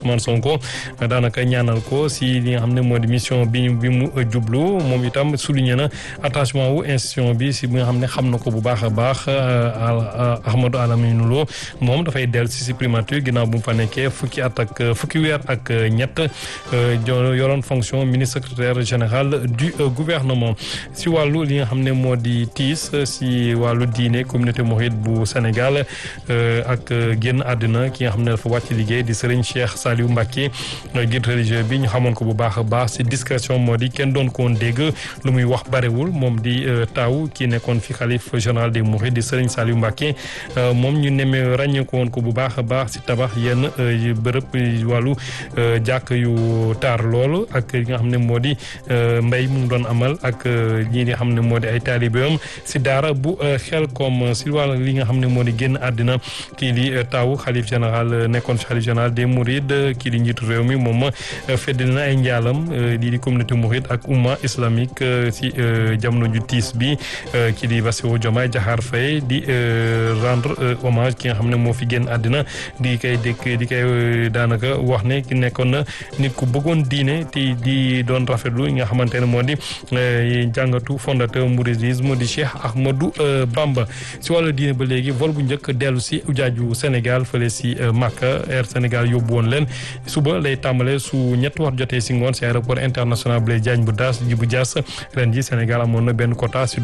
Ousmane Sonko daanaka ñaanal ko si li nga xam ne moo di mission bi mu jublu moom itam souligné na attachement wu institution bi si bi nga xam ne xam na ko bu baax a baax Ahmadou Alamine Lo moom dafay dellu si primature ginnaaw bu mu fa nekkee fukki weer ak ñett yoroon fonction ministre secrétaire général du gouvernement si wàllu li nga xam ne moo di tiis si wàllu diine communauté mouride bu Sénégal ak génn àddina ki nga xam ne dafa wàcc liggéey di Serigne Cheikh Saliou Mbacké guide religieux bi ñu xamoon ko bu baax a baax si discrétion moo di kenn doon ko woon dégg lu muy wax barewul moom di taaw kii nekkoon fi xalif général des mourides di Serigne Saliou Mbacké moom ñu nemee ràññee ko woon ko bu baax a baax si tabax yenn bërëb wàllu jàkk yu taar lool ak li nga xam ne moo di mbay mu doon amal ak ñi nga xam ne moo di ay taalibeem si daara bu Xelkom si wàll li nga xam ne moo di génn àddina kii di taaw xalif général nekkoon fi xalif général des mourides kii di njiitu réew mi moom feddali na ay njaalam lii di communauté mouride ak umma islamique si jamono ju tiis bi kii di Bassirou Diomaye Diakhar Faye di rendre hommage ki nga xam ne moo fi génn àddina di koy daanaka wax ne ki nekkoon na nit ku bëggoon diine te di doon rafetlu nga xamante ne moo di jàngatu fondateur mouridisme di Cheikh Ahmadou Bamba si wàllu diine ba léegi vol bu njëkk dellu si ujaaju Sénégal fële si Makka Air Sénégal yóbbu woon leen suba lay tàmbale su ñetti wax jotee si ngoon si aéroport international Blaise Diagne bu Diass ren ji Sénégal amoon na benn quota si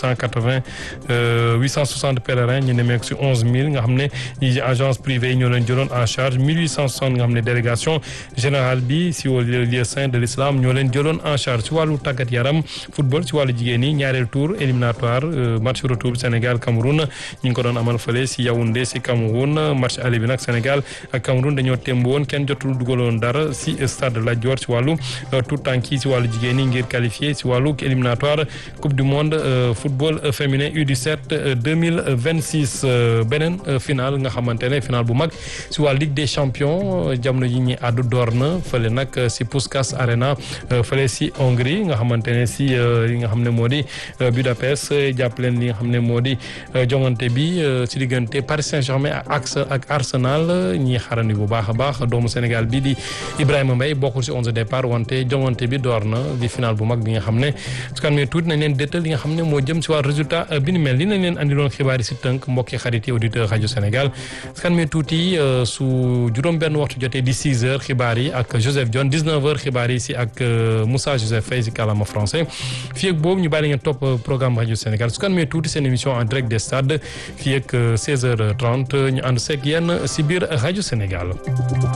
860 pèlerins ñu nemeek si 11000 nga xam ne ñi agence privée yi ñoo leen jëloon en charge 1860 nga xam ne délégation générale bi si lieu saint de l'islam ñoo leen jëloon en charge si wàllu tàggat yaram football si wàllu jigéen yi ñaareel tour éliminatoire match retour Sénégal Cameroun ñu ngi ko doon amal fële si Yaoundé si Cameroun match aller bi nag Sénégal ak Cameroun dañoo temb woon kenn jotul dugaloon dara si stade Lat Dior si wàllu tout tànk yi si wàllu jigéen yi ngir qualifié si wàllu éliminatoire coupe du monde football féminin U17 2026 beneen final nga xamante ne final bu mag si wàllu Ligue des champions jamono yi ñi àddu door na fële nag si Puskás Arena fële si Hongrie nga xamante ne si li nga xam ne moo di Budapest jàpp leen li nga xam ne moo di jongante bi si diggante Paris Saint-Germain ak Arsenal ñi xarandi bu baax a baax doomu Sénégal bi di Ibrahima Mbaye bokkul si 11 départ wante jongante bi door na di final bu mag bi nga xam ne su kan mee tuuti nañ leen détal li nga xam ne moo jëm si wàllu résultat bi ni mel li nañ leen andiloon xibaar yi si tënk mbokki xarit yi auditeur rajo Sénégal su kan mee tuuti su juróom benn waxtu jotee di 6 heures xibaar yi ak Joseph Dione 19 heures xibaar yi si ak Moussa Joseph Faye si kàllaama français fii ak boobu ñu bàyyi ngeen topp programme rajo Sénégal su kan mee tuuti seen émission en direct des stades fii ak 16h30 ñu ànd seeg yéen si biir rajo Sénégal